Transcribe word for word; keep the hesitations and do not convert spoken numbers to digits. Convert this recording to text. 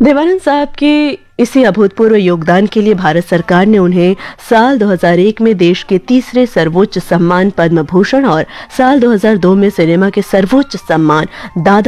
देवानंद साहब के इसी अभूतपूर्व योगदान के लिए भारत सरकार ने उन्हें साल दो हज़ार एक में देश के तीसरे सर्वोच्च सम्मान पद्म भूषण और साल दो हज़ार दो में सिनेमा के सर्वोच्च सम्मान दादा